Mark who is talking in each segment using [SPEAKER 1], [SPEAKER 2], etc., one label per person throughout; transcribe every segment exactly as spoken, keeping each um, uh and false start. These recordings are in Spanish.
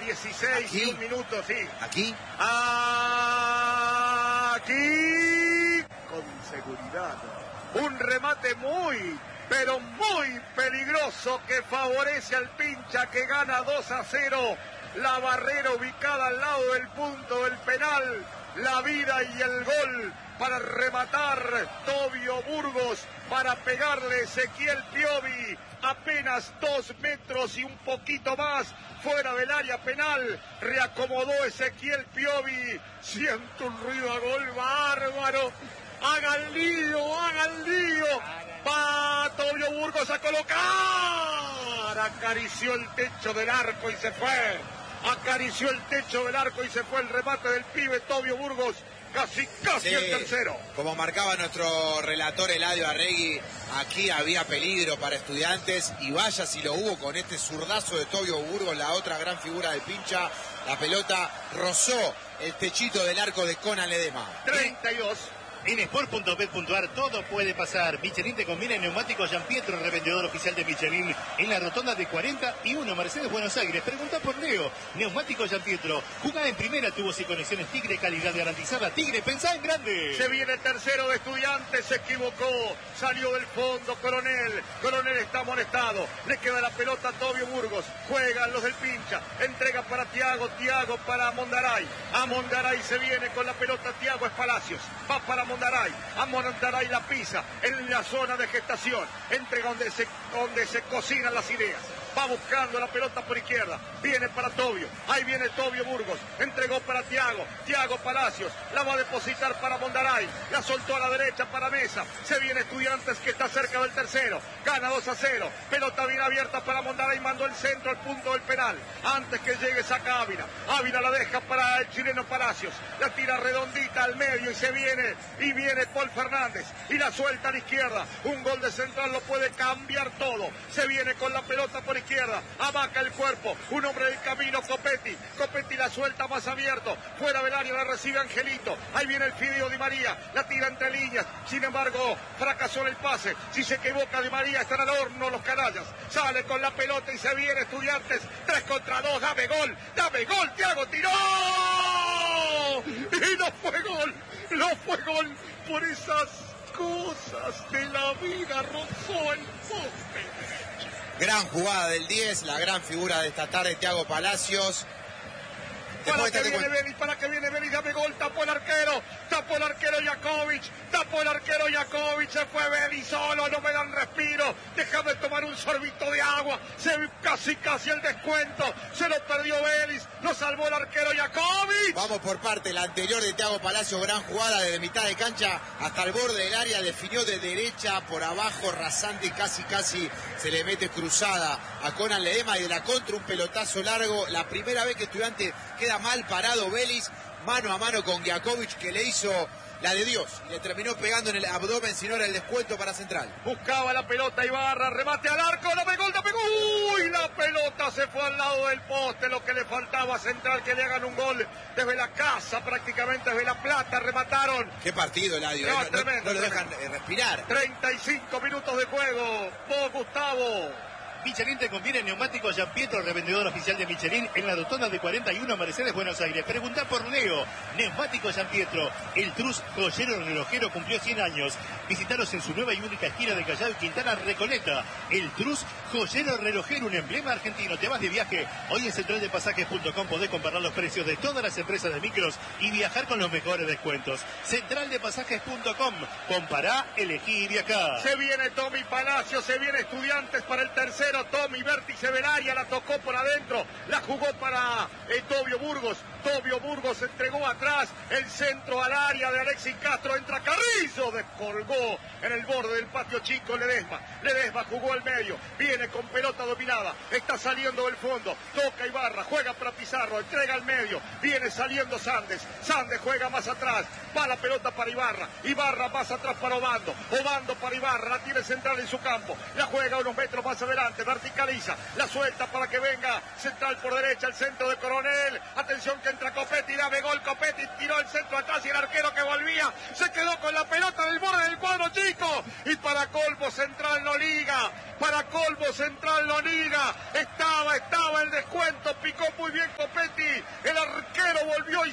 [SPEAKER 1] dieciséis
[SPEAKER 2] ¿Aquí?
[SPEAKER 1] y un minuto, sí.
[SPEAKER 2] ¿Aquí?
[SPEAKER 1] Aquí, con seguridad. Un remate muy, pero muy peligroso que favorece al Pincha, que gana dos a cero. La barrera ubicada al lado del punto del penal. La vida y el gol para rematar Tobio Burgos, para pegarle Ezequiel Piovi. Apenas dos metros y un poquito más fuera del área penal. Reacomodó Ezequiel Piovi. Siento un ruido a gol bárbaro. Hagan lío, hagan lío. Va Tobio Burgos a colocar. Acarició el techo del arco y se fue. Acarició el techo del arco y se fue el remate del pibe Tobio Burgos. Casi, casi sí, el tercero.
[SPEAKER 2] Como marcaba nuestro relator Eladio Arregui, aquí había peligro para Estudiantes y vaya si lo hubo con este zurdazo de Tobio Burgos, la otra gran figura del Pincha. La pelota rozó el techito del arco de Conan Ledesma.
[SPEAKER 1] treinta y dos.
[SPEAKER 3] En sport punto bet punto ar todo puede pasar. Michelin te conviene en neumáticos Giampietro, revendedor oficial de Michelin en la rotonda de cuarenta y uno, Mercedes, Buenos Aires. Pregunta por Leo. Neumáticos Giampietro. Jugá en primera, tubos y conexiones Tigre, calidad garantizada. Tigre, pensá en grande.
[SPEAKER 1] Se viene el tercero de Estudiantes, se equivocó. Salió del fondo Coronel. Coronel está amonestado. Le queda la pelota a Tobio Burgos. Juegan los del Pincha. Entrega para Tiago. Tiago para Mondaray. A Mondaray se viene con la pelota. Tiago es Palacios. Va para Mondaray, a Mondaray la pisa en la zona de gestación, entre donde se, donde se cocinan las ideas. Va buscando la pelota por izquierda, viene para Tobio, ahí viene Tobio Burgos, entregó para Tiago, Tiago Palacios, la va a depositar para Mondaray, la soltó a la derecha para Mesa, se viene Estudiantes que está cerca del tercero, gana dos a cero, pelota bien abierta para Mondaray, mandó el centro al punto del penal, antes que llegue saca Ávila, Ávila la deja para el chileno Palacios, la tira redondita al medio y se viene, y viene Paul Fernández, y la suelta a la izquierda, un gol de central lo puede cambiar todo, se viene con la pelota por izquierda, amaca el cuerpo, un hombre del camino, Copetti, Copetti la suelta más abierto, fuera del área la recibe Angelito, ahí viene el Fideo Di María, la tira entre líneas, sin embargo, fracasó en el pase, si se equivoca Di María están al horno los canallas, sale con la pelota y se viene Estudiantes, tres contra dos, dame gol, dame gol, Tiago tiró, y no fue gol, no fue gol, por esas cosas de la vida rozó el poste.
[SPEAKER 2] Gran jugada del diez, la gran figura de esta tarde, Tiago Palacios.
[SPEAKER 1] Para que viene Vélez, para que viene Vélez, dame gol, tapó el arquero, tapó el arquero Jakovic, tapó el arquero Jakovic, se fue Vélez solo, no me dan respiro, déjame tomar un sorbito de agua, se casi casi el descuento, se lo perdió Vélez, lo salvó el arquero Jakovic.
[SPEAKER 2] Vamos por parte, la anterior de Tiago Palacios, gran jugada desde mitad de cancha hasta el borde del área, definió de derecha por abajo, rasante y casi casi se le mete cruzada a Conan Ledesma y de la contra un pelotazo largo, la primera vez que Estudiante queda mal parado Vélez, mano a mano con Jakovic que le hizo la de Dios, y le terminó pegando en el abdomen, si no era el descuento para Central.
[SPEAKER 1] Buscaba la pelota Ibarra, remate al arco, no pegó, no pegó, uy, la pelota se fue al lado del poste, lo que le faltaba a Central que le hagan un gol desde la casa, prácticamente desde La Plata, remataron.
[SPEAKER 2] Qué partido, Eladio,
[SPEAKER 1] no,
[SPEAKER 2] eh, no,
[SPEAKER 1] tremendo,
[SPEAKER 2] no lo
[SPEAKER 1] tremendo.
[SPEAKER 2] dejan eh, respirar.
[SPEAKER 1] treinta y cinco minutos de juego, vos Gustavo.
[SPEAKER 3] Michelin te conviene en neumáticos Giampietro, revendedor oficial de Michelin en la rotonda de cuarenta y uno, Mercedes, Buenos Aires. Pregunta por Leo. Neumáticos Giampietro. El Trus joyero relojero cumplió cien años. Visitaros en su nueva y única esquina de Callao y Quintana, Recoleta. El Trus joyero relojero, un emblema argentino. Te vas de viaje. Hoy en central de pasajes punto com podés comparar los precios de todas las empresas de micros y viajar con los mejores descuentos. central de pasajes punto com. Compará, elegí y viajá.
[SPEAKER 1] Se viene Tommy Palacio, se viene Estudiantes para el tercero. Tommy, vértice del área, la tocó por adentro, la jugó para eh, Tobio Burgos. Tobio Burgos entregó atrás el centro al área de Alexis Castro, entra Carrizo, descolgó en el borde del patio chico Ledesma. Ledesma jugó al medio, viene con pelota dominada, está saliendo del fondo, toca Ibarra, juega para Pizarro, entrega al medio, viene saliendo Sandes, Sandes juega más atrás, va la pelota para Ibarra, Ibarra más atrás para Obando, Obando para Ibarra, la tiene Central en su campo, la juega unos metros más adelante, verticaliza, la suelta para que venga Central por derecha, el centro de Coronel, atención que entra Copetti, dame gol, Copetti tiró el centro atrás y el arquero que volvía se quedó con la pelota en el borde del cuadro chico, y para colmo Central no liga, para colmo Central no liga, estaba, estaba el descuento, picó muy bien Copetti.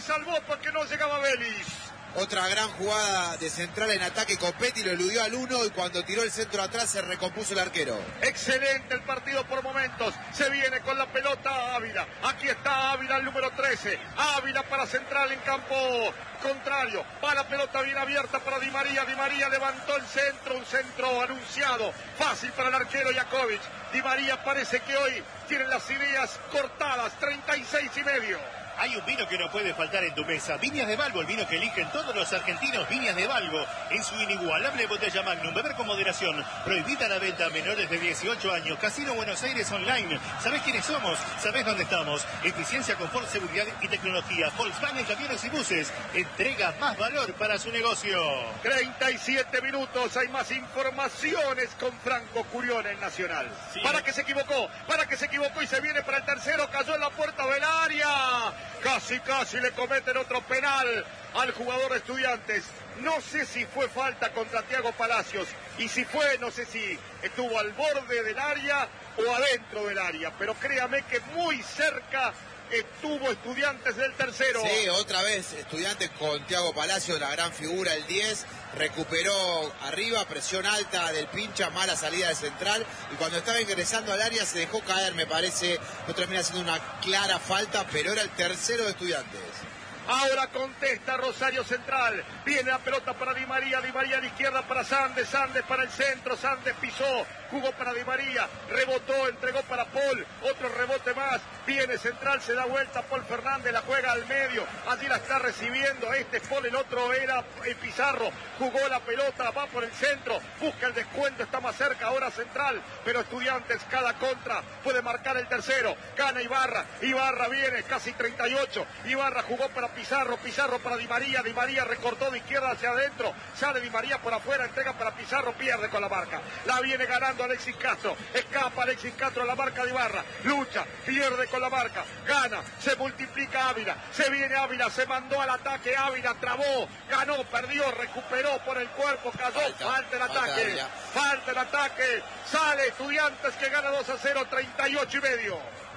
[SPEAKER 1] salvó porque no llegaba Vélez.
[SPEAKER 2] Otra gran jugada de central en ataque, Copetti lo eludió al uno y cuando tiró el centro atrás se recompuso el arquero.
[SPEAKER 1] Excelente el partido por momentos, se viene con la pelota Ávila, aquí está Ávila el número trece, Ávila para central en campo contrario, va la pelota bien abierta para Di María, Di María levantó el centro, un centro anunciado, fácil para el arquero Jakovic. Di María parece que hoy tiene las ideas cortadas, treinta y seis y medio.
[SPEAKER 3] Hay un vino que no puede faltar en tu mesa. Viñas de Valgo, el vino que eligen todos los argentinos. Viñas de Valgo, en su inigualable botella Magnum. Beber con moderación. Prohibida la venta a menores de dieciocho años. Casino Buenos Aires Online. ¿Sabés quiénes somos? ¿Sabés dónde estamos? Eficiencia, confort, seguridad y tecnología. Volkswagen, camiones y buses. Entrega más valor para su negocio.
[SPEAKER 1] treinta y siete minutos. Hay más informaciones con Franco Curión en Nacional. Sí. Para que se equivocó. Para que se equivocó y se viene para el tercero. Cayó en la puerta del área. Casi, casi le cometen otro penal al jugador de Estudiantes. No sé si fue falta contra Thiago Palacios. Y si fue, no sé si estuvo al borde del área o adentro del área. Pero créame que muy cerca estuvo Estudiantes del tercero.
[SPEAKER 2] Sí, otra vez Estudiantes con Thiago Palacios, la gran figura, el diez. Recuperó arriba, presión alta del Pincha, mala salida de central. Y cuando estaba ingresando al área se dejó caer, me parece. No termina siendo una clara falta, pero era el tercero de Estudiantes.
[SPEAKER 1] Ahora contesta Rosario Central. Viene la pelota para Di María. Di María a la izquierda para Sandes. Sandes para el centro. Sandes pisó. Jugó para Di María. Rebotó. Entregó para Paul. Otro rebote más. Viene Central. Se da vuelta. Paul Fernández la juega al medio. Allí la está recibiendo. Este es Paul. El otro era el Pizarro. Jugó la pelota. Va por el centro. Busca el descuento. Está más cerca ahora Central. Pero Estudiantes cada contra puede marcar el tercero. Gana Ibarra. Ibarra viene. Casi treinta y ocho. Ibarra jugó para Pizarro, Pizarro para Di María, Di María recortó de izquierda hacia adentro, sale Di María por afuera, entrega para Pizarro, pierde con la marca, la viene ganando Alexis Castro, escapa Alexis Castro a la marca de Ibarra, lucha, pierde con la marca, gana, se multiplica Ávila, se viene Ávila, se mandó al ataque, Ávila trabó, ganó, perdió, recuperó por el cuerpo, cayó, falta, falta el ataque, falta, falta el ataque, sale Estudiantes que gana dos a cero, treinta y ocho y medio.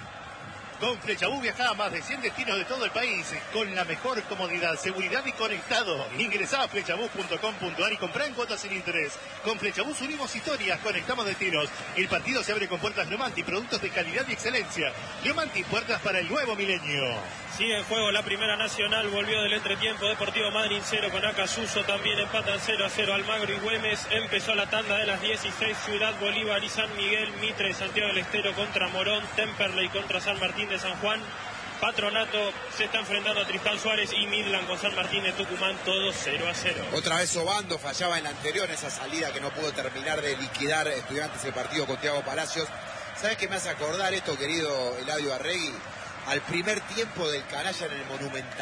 [SPEAKER 3] Con Flechabús viajá a más de cien destinos de todo el país con la mejor comodidad, seguridad y conectado. Ingresá a flechabús punto com punto ar y comprá en cuotas sin interés. Con Flechabús unimos historias, conectamos destinos. El partido se abre con puertas Leomanti, productos de calidad y excelencia. Leomanti, puertas para el nuevo milenio.
[SPEAKER 4] Sigue en juego la Primera Nacional, volvió del entretiempo Deportivo Madryn cero con Acasuso, también empatan cero a cero Almagro y Güemes. Empezó la tanda de las dieciséis, Ciudad Bolívar y San Miguel, Mitre, Santiago del Estero contra Morón, Temperley contra San Martín de San Juan. Patronato se está enfrentando a Tristán Suárez y Midland con San Martín de Tucumán, todos cero a cero.
[SPEAKER 2] Otra vez Obando fallaba en la anterior, esa salida que no pudo terminar de liquidar Estudiantes el partido con Thiago Palacios. ¿Sabes qué me hace acordar esto, querido Eladio Arregui? Al primer tiempo del Canalla en el Monumental,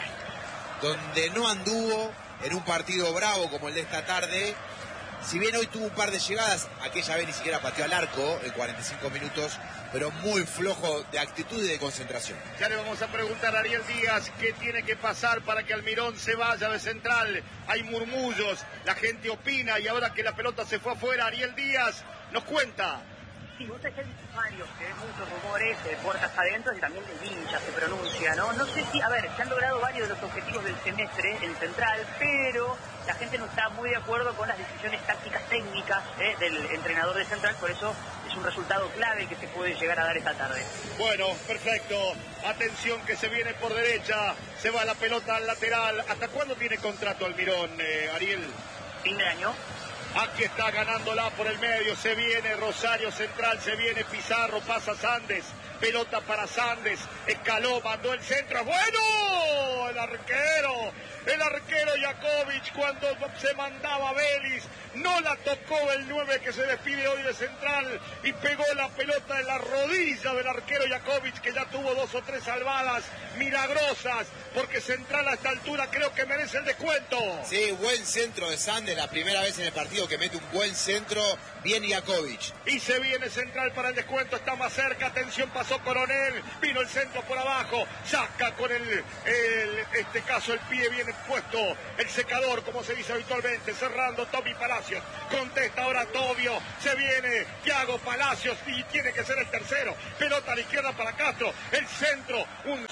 [SPEAKER 2] donde no anduvo en un partido bravo como el de esta tarde. Si bien hoy tuvo un par de llegadas, aquella vez ni siquiera pateó al arco en cuarenta y cinco minutos, pero muy flojo de actitud y de concentración.
[SPEAKER 1] Ya le vamos a preguntar a Ariel Díaz qué tiene que pasar para que Almirón se vaya de central. Hay murmullos, la gente opina y ahora que la pelota se fue afuera, Ariel Díaz nos cuenta.
[SPEAKER 5] Sí, vos sabés que hay varios, que hay muchos rumores de puertas adentro y también de hinchas se pronuncia, ¿no? No sé si, a ver, se han logrado varios de los objetivos del semestre en Central, pero la gente no está muy de acuerdo con las decisiones tácticas técnicas ¿eh? del entrenador de Central, por eso es un resultado clave que se puede llegar a dar esta tarde.
[SPEAKER 1] Bueno, perfecto. Atención que se viene por derecha, se va la pelota al lateral. ¿Hasta cuándo tiene contrato Almirón, eh, Ariel?
[SPEAKER 5] Fin de año.
[SPEAKER 1] Aquí está ganándola por el medio, se viene Rosario Central, se viene Pizarro, pasa Sandes, pelota para Sandes, escaló, mandó el centro, ¡bueno! El arquero, el arquero Jakovic cuando se mandaba Vélez, no la tocó el nueve que se despide hoy de Central y pegó la pelota en la rodilla del arquero Jakovic que ya tuvo dos o tres salvadas milagrosas, porque Central a esta altura creo que merece el descuento.
[SPEAKER 2] Sí, buen centro de Sandes, la primera vez en el partido que mete un buen centro, bien Jakovic.
[SPEAKER 1] Y se viene Central para el descuento, está más cerca, atención, pasó Coronel, vino el centro por abajo, saca con el, el este caso el pie viene puesto, el secador como se dice habitualmente, cerrando Tommy Palacios, contesta ahora Tobio, se viene Thiago Palacios y tiene que ser el tercero, pelota a la izquierda para Castro, el centro, un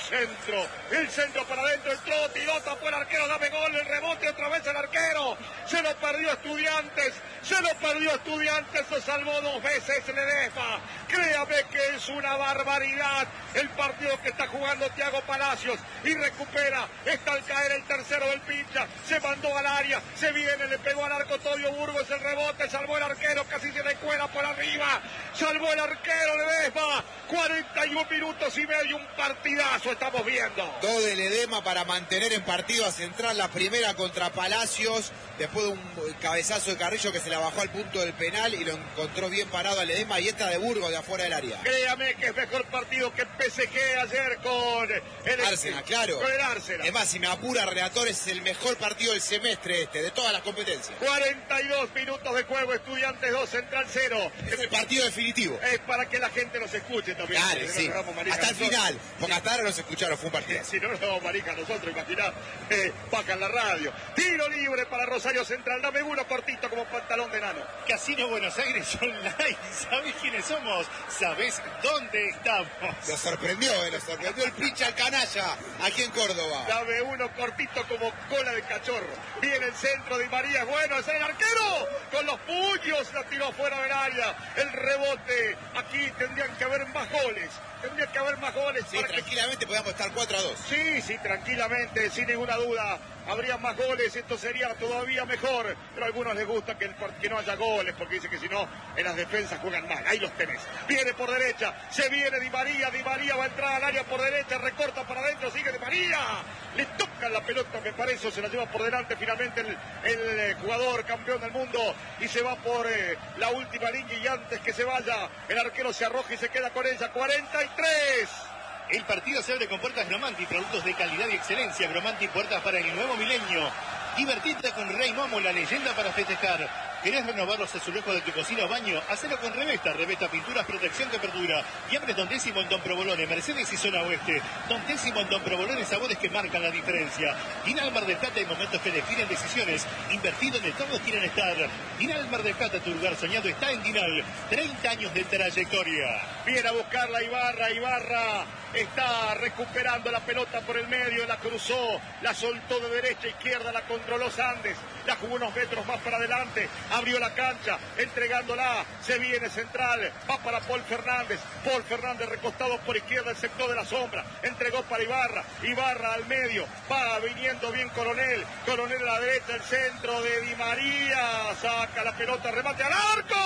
[SPEAKER 1] centro, el centro para adentro, entró, tiró, tapó el arquero, dame gol, el rebote, otra vez el arquero, se lo perdió Estudiantes, se lo perdió Estudiantes, se salvó dos veces Ledesma, créame que es una barbaridad el partido que está jugando Thiago Palacios, y recupera, está al caer el tercero del pincha, se mandó al área, se viene, le pegó al arco Todio Burgos, el rebote, salvó el arquero, casi se le cuela por arriba, salvó el arquero Ledesma, cuarenta y un minutos y medio, un partidazo estamos viendo.
[SPEAKER 2] Dos de Ledesma para mantener en partido a Central, la primera contra Palacios, después de un cabezazo de Carrillo que se la bajó al punto del penal y lo encontró bien parado a Ledesma, y esta de Burgos de afuera del área.
[SPEAKER 1] Créame que es mejor partido que P S G ayer con el
[SPEAKER 2] Arsenal, claro.
[SPEAKER 1] Con el Arsenal.
[SPEAKER 2] Es más, si me apura, relator, es el mejor partido del semestre este, de todas las competencias.
[SPEAKER 1] cuarenta y dos minutos de juego, Estudiantes dos, Central cero.
[SPEAKER 2] Es el partido definitivo.
[SPEAKER 1] Es para que la gente nos escuche también.
[SPEAKER 2] Dale, sí. Hasta el final, porque hasta ahora nos escucharon, fue un partido.
[SPEAKER 1] Si no, no, marica, nosotros, imaginá, eh, bajan la radio. Tiro libre para Rosario Central, dame uno cortito como pantalón de nano.
[SPEAKER 3] Casino Buenos Aires Online, ¿sabés quiénes somos? ¿Sabés dónde estamos?
[SPEAKER 2] Lo sorprendió, eh, lo sorprendió el pinche al canalla, aquí en Córdoba.
[SPEAKER 1] Dame uno cortito como cola de cachorro. Viene el centro de María, bueno, es el arquero, con los puños la tiró fuera del área. El rebote, aquí tendrían que haber más goles. Tendría que haber más goles.
[SPEAKER 2] Sí,
[SPEAKER 1] para
[SPEAKER 2] tranquilamente
[SPEAKER 1] que...
[SPEAKER 2] podemos estar cuatro a dos.
[SPEAKER 1] Sí, sí, tranquilamente, sin ninguna duda. Habría más goles, esto sería todavía mejor. Pero a algunos les gusta que, el, que no haya goles, porque dicen que si no, en las defensas juegan mal. Ahí los tenés. Viene por derecha, se viene Di María, Di María va a entrar al área por derecha, recorta para adentro, sigue Di María. Le toca la pelota, me parece, se la lleva por delante finalmente el, el, el jugador campeón del mundo. Y se va por eh, la última línea, y antes que se vaya, el arquero se arroja y se queda con ella. cuarenta y tres.
[SPEAKER 3] El partido se abre con puertas Gromanti, productos de calidad y excelencia. Gromanti, puertas para el nuevo milenio. Divertite con Rey Momo, la leyenda para festejar. ¿Querés renovar los azulejos de tu cocina o baño? Hacelo con Revesta. Revesta Pinturas, protección que perdura. Y abre Don Décimo en Don Provolone, Mercedes y Zona Oeste. Don Décimo en Don Provolone, sabores que marcan la diferencia. Dinal Mar del Plata, hay momentos que definen decisiones. Invertido en el todos quieren estar. Dinal Mar del Plata, tu lugar soñado está en Dinal. treinta años de trayectoria.
[SPEAKER 1] Viene a buscarla Ibarra, Ibarra está recuperando la pelota por el medio, la cruzó, la soltó de derecha a izquierda, la controló Sandes, la jugó unos metros más para adelante, abrió la cancha, entregándola, se viene Central, va para Paul Fernández, Paul Fernández recostado por izquierda, el sector de la sombra, entregó para Ibarra, Ibarra al medio, va viniendo bien Coronel, Coronel a la derecha, el centro de Di María, saca la pelota, remate al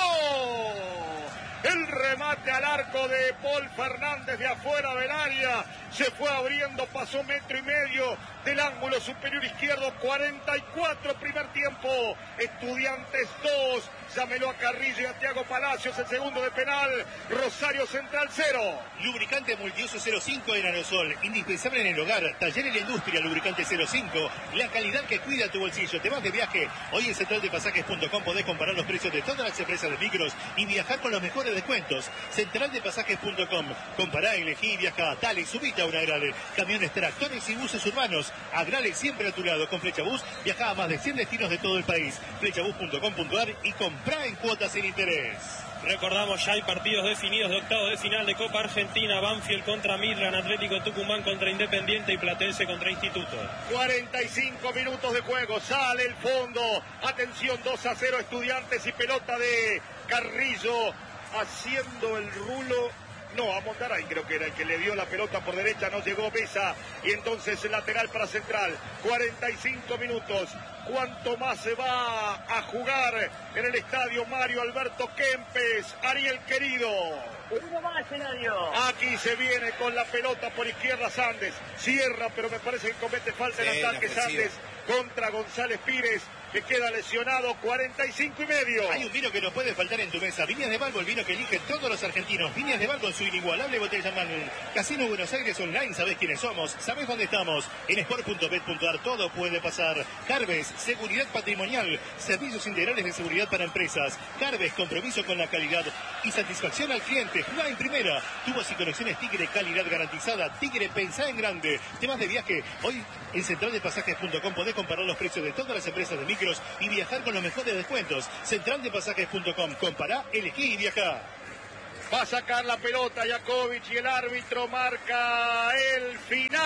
[SPEAKER 1] arco. El remate al arco de Paul Fernández de afuera del área. Se fue abriendo, pasó metro y medio del ángulo superior izquierdo. cuarenta y cuatro primer tiempo. Estudiantes dos. Llámelo a Carrillo y a Thiago Palacios, el segundo de penal. Rosario Central cero.
[SPEAKER 3] Lubricante multiuso cero cinco en aerosol. Indispensable en el hogar. Taller en la industria. Lubricante cero cinco. La calidad que cuida tu bolsillo. Te vas de viaje. Hoy en central de pasajes punto com podés comparar los precios de todas las empresas de micros y viajar con los mejores descuentos. central de pasajes punto com. Compará, elegí y viaja. Dale, subite a una Agrale. Camiones, tractores y buses urbanos. Agrale siempre a tu lado. Con Flechabús viaja a más de cien destinos de todo el país. flechabús punto com punto ar y comprá en cuotas sin interés.
[SPEAKER 4] Recordamos, ya hay partidos definidos de octavos de final de Copa Argentina. Banfield contra Midland, Atlético Tucumán contra Independiente y Platense contra Instituto.
[SPEAKER 1] cuarenta y cinco minutos de juego, sale el fondo. Atención, dos a cero Estudiantes y pelota de Carrillo haciendo el rulo. No, a Montaray creo que era el que le dio la pelota por derecha, no llegó Mesa. Y entonces el lateral para Central. cuarenta y cinco minutos. ¿Cuánto más se va a jugar en el estadio Mario Alberto Kempes? Ariel querido.
[SPEAKER 5] Uno más, Eladio.
[SPEAKER 1] Aquí se viene con la pelota por izquierda Sandes. Cierra, pero me parece que comete falta en
[SPEAKER 2] Sí,
[SPEAKER 1] ataque Sandes contra González Pires, que queda lesionado. cuarenta y cinco y medio.
[SPEAKER 3] Hay un vino que no puede faltar en tu mesa. Viñas de Balbo, el vino que eligen todos los argentinos. Viñas de Balbo en su inigualable botella Magnum. Casino Buenos Aires Online, sabés quiénes somos, sabés dónde estamos. En sport punto bet punto ar todo puede pasar. Carves, seguridad patrimonial, servicios integrales de seguridad para empresas. Carves, compromiso con la calidad y satisfacción al cliente. Jugá en primera. Tubos y conexiones Tigre, calidad garantizada. Tigre, pensá en grande. Temas de viaje. Hoy en central de pasajes punto com podés comparar los precios de todas las empresas de micros y viajar con los mejores descuentos. central de pasajes punto com. Compará, elegí y viajá.
[SPEAKER 1] Va a sacar la pelota Jakovic y el árbitro marca el final.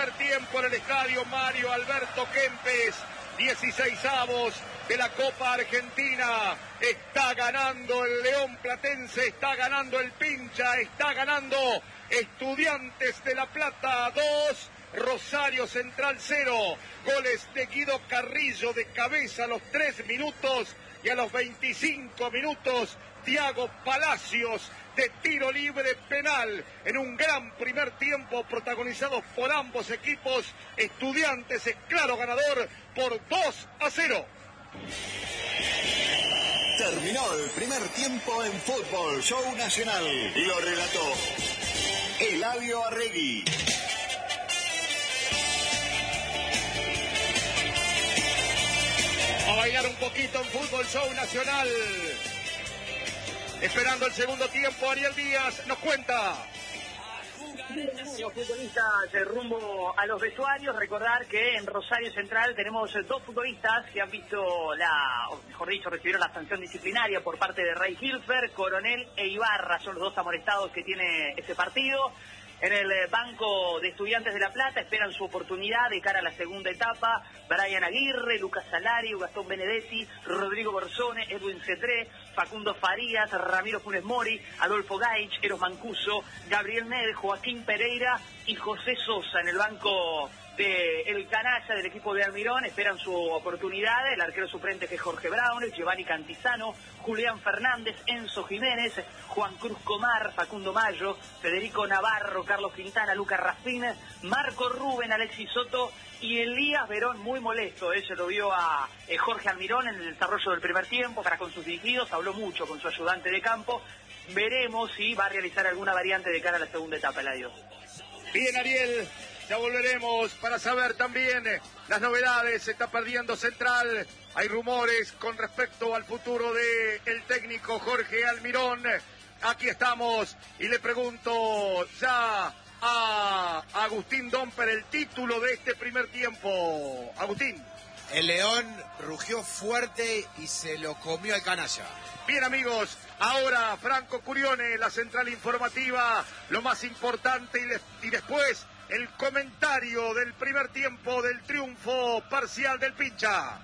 [SPEAKER 1] primer tiempo en el estadio Mario Alberto Kempes, dieciseisavos de la Copa Argentina. Está ganando el León Platense, está ganando el Pincha, está ganando Estudiantes de La Plata dos, Rosario Central cero. Goles de Guido Carrillo de cabeza a los tres minutos y a los veinticinco minutos Thiago Palacios de tiro libre penal en un gran primer tiempo protagonizado por ambos equipos. Estudiantes es claro ganador por dos a cero.
[SPEAKER 6] Terminó el primer tiempo en Fútbol Show Nacional. Lo relató Eladio Arregui.
[SPEAKER 1] A bailar un poquito en Fútbol Show Nacional. Esperando el segundo tiempo, Ariel Díaz nos cuenta.
[SPEAKER 5] Los futbolistas de rumbo a los vestuarios. Recordar que en Rosario Central tenemos dos futbolistas que han visto la, o mejor dicho, recibieron la sanción disciplinaria por parte de Rey Hilfer. Coronel e Ibarra son los dos amonestados que tiene ese partido. En el banco de Estudiantes de La Plata esperan su oportunidad de cara a la segunda etapa. Brian Aguirre, Lucas Salario, Gastón Benedetti, Rodrigo Borzone, Edwin Cetré, Facundo Farías, Ramiro Funes Mori, Adolfo Gaich, Eros Mancuso, Gabriel Ned, Joaquín Pereira y José Sosa. En el banco de el canalla del equipo de Almirón esperan su oportunidad el arquero suplente que es Jorge Brown, Giovanni Cantizano, Julián Fernández, Enzo Jiménez, Juan Cruz Comar, Facundo Mayo, Federico Navarro, Carlos Quintana, Lucas Rafín, Marco Rubén, Alexis Soto y Elías Verón, muy molesto. ¿eh? Se lo vio a eh, Jorge Almirón en el desarrollo del primer tiempo para con sus dirigidos, habló mucho con su ayudante de campo. Veremos si va a realizar alguna variante de cara a la segunda etapa, Eladio.
[SPEAKER 1] Bien, Ariel. Ya volveremos para saber también las novedades. Se está perdiendo Central. Hay rumores con respecto al futuro de el técnico Jorge Almirón. Aquí estamos y le pregunto ya a Agustín Domper el título de este primer tiempo. Agustín.
[SPEAKER 2] El León rugió fuerte y se lo comió el canalla.
[SPEAKER 1] Bien, amigos, ahora Franco Curione, la central informativa, lo más importante y, de, y después el comentario del primer tiempo del triunfo parcial del Pincha.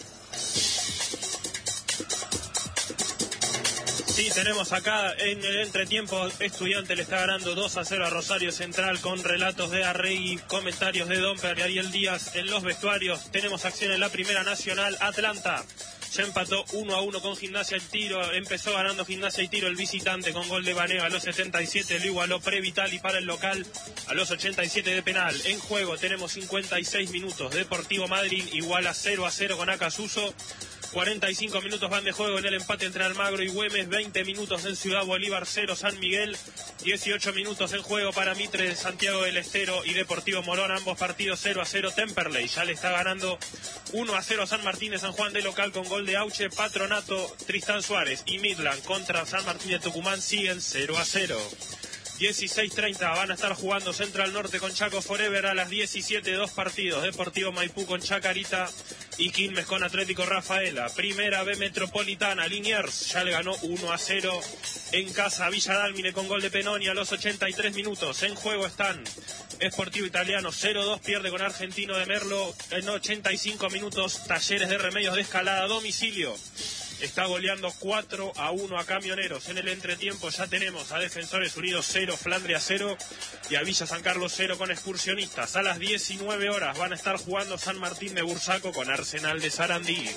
[SPEAKER 4] Sí, tenemos acá en el entretiempo, Estudiante le está ganando dos a cero a Rosario Central con relatos de Arregui, comentarios de Domper y Ariel Díaz en los vestuarios. Tenemos acción en la Primera Nacional. Atlanta ya empató uno a uno con Gimnasia y Tiro. Empezó ganando Gimnasia y Tiro el visitante con gol de Banega a los setenta y siete. Lo igualó Previtali para el local a los ochenta y siete de penal. En juego tenemos cincuenta y seis minutos. Deportivo Madrid iguala cero a cero con Acasuso. cuarenta y cinco minutos van de juego en el empate entre Almagro y Güemes. veinte minutos en Ciudad Bolívar cero San Miguel. dieciocho minutos en juego para Mitre, Santiago del Estero y Deportivo Morón. Ambos partidos cero a cero. Temperley ya le está ganando uno a cero a San Martín de San Juan de local con gol de Auche. Patronato, Tristán Suárez y Midland contra San Martín de Tucumán siguen cero a cero. dieciséis treinta van a estar jugando Central Norte con Chaco Forever. A las diecisiete, dos partidos. Deportivo Maipú con Chacarita y Quilmes con Atlético Rafaela. Primera B Metropolitana, Liniers ya le ganó uno a cero en casa a Villa Dálmine con gol de Penoni a los ochenta y tres minutos. En juego están Sportivo Italiano cero dos, pierde con Argentino de Merlo en ochenta y cinco minutos. Talleres de Remedios de Escalada a domicilio está goleando cuatro a uno a Camioneros. En el entretiempo ya tenemos a Defensores Unidos cero, Flandria cero y a Villa San Carlos cero con Excursionistas. A las diecinueve horas van a estar jugando San Martín de Bursaco con Arsenal de Sarandí.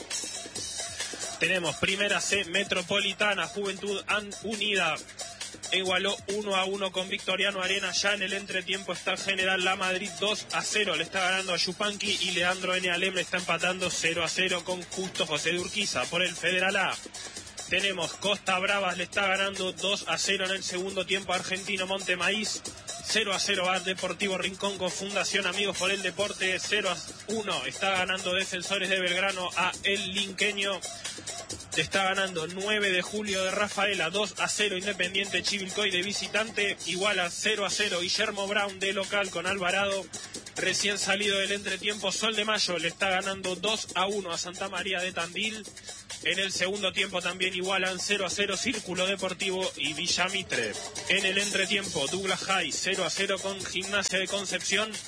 [SPEAKER 4] Tenemos Primera C Metropolitana, Juventud Unida igualó uno a uno con Victoriano Arena. Ya en el entretiempo está General La Madrid dos a cero, le está ganando a Yupanqui y Leandro N. Alem le está empatando cero a cero con Justo José de Urquiza. Por el Federal A tenemos Costa Bravas, le está ganando dos a cero en el segundo tiempo a Argentino Montemaíz. cero a cero a Deportivo Rincón con Fundación Amigos por el Deporte. cero a uno está ganando Defensores de Belgrano a El Linqueño. Está ganando nueve de julio de Rafaela, dos a cero Independiente Chivilcoy de visitante, igual a cero a cero Guillermo Brown de local con Alvarado. Recién salido del entretiempo, Sol de Mayo le está ganando dos a uno a Santa María de Tandil. En el segundo tiempo también igualan cero a cero Círculo Deportivo y Villa Mitre. En el entretiempo, Douglas High cero a cero con Gimnasia de Concepción.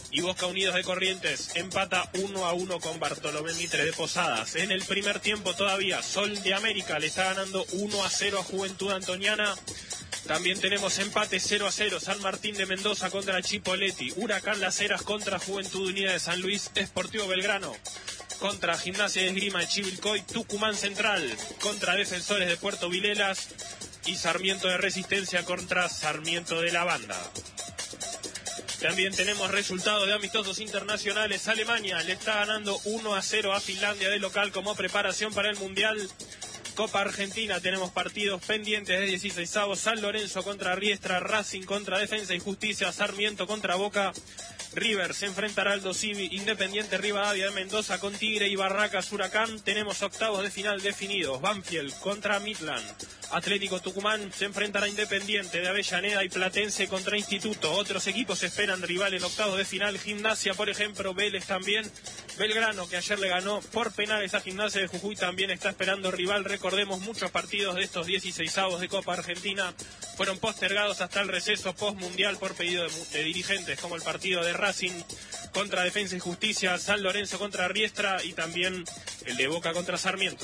[SPEAKER 4] Y Boca Unidos de Corrientes empata uno a uno con Bartolomé Mitre de Posadas. En el primer tiempo todavía Sol de América le está ganando uno a cero a Juventud Antoniana. También tenemos empate cero a cero, San Martín de Mendoza contra Chipoleti, Huracán Las Heras contra Juventud Unida de San Luis, Sportivo Belgrano contra Gimnasia de Esgrima de Chivilcoy, Tucumán Central contra Defensores de Puerto Vilelas y Sarmiento de Resistencia contra Sarmiento de la Banda. También tenemos resultados de amistosos internacionales. Alemania le está ganando uno a cero a Finlandia de local como preparación para el Mundial. Copa Argentina, tenemos partidos pendientes de dieciseisavos, San Lorenzo contra Riestra, Racing contra Defensa y Justicia, Sarmiento contra Boca, River se enfrentará al Dosivi, Independiente Rivadavia de Mendoza con Tigre y Barracas Huracán. Tenemos octavos de final definidos, Banfield contra Midland, Atlético Tucumán se enfrentará a Independiente de Avellaneda y Platense contra Instituto. Otros equipos esperan rival en octavos de final, Gimnasia por ejemplo, Vélez también, Belgrano que ayer le ganó por penales a Gimnasia de Jujuy también está esperando rival. Recordemos, muchos partidos de estos dieciseisavos de Copa Argentina fueron postergados hasta el receso postmundial por pedido de, de dirigentes, como el partido de Racing contra Defensa y Justicia, San Lorenzo contra Riestra y también el de Boca contra Sarmiento.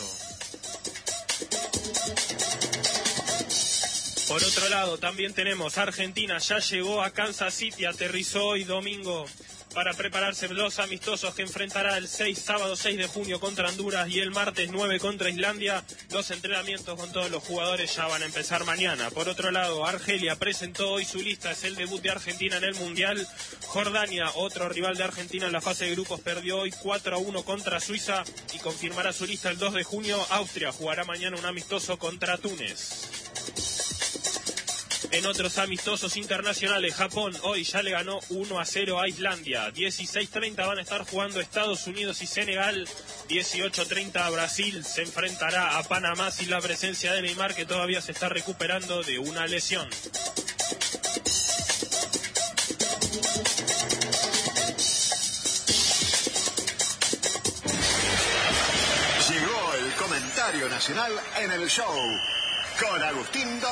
[SPEAKER 4] Por otro lado, también tenemos Argentina, ya llegó a Kansas City, aterrizó hoy domingo para prepararse los amistosos que enfrentará el seis, sábado seis de junio contra Honduras y el martes nueve contra Islandia. Los entrenamientos con todos los jugadores ya van a empezar mañana. Por otro lado, Argelia presentó hoy su lista, es el debut de Argentina en el Mundial. Jordania, otro rival de Argentina en la fase de grupos, perdió hoy cuatro a uno contra Suiza y confirmará su lista el dos de junio. Austria jugará mañana un amistoso contra Túnez. En otros amistosos internacionales, Japón hoy ya le ganó uno a cero a Islandia. dieciséis treinta van a estar jugando Estados Unidos y Senegal. dieciocho treinta Brasil se enfrentará a Panamá sin la presencia de Neymar, que todavía se está recuperando de una lesión.
[SPEAKER 6] Llegó el comentario nacional en el show con Agustín Dor.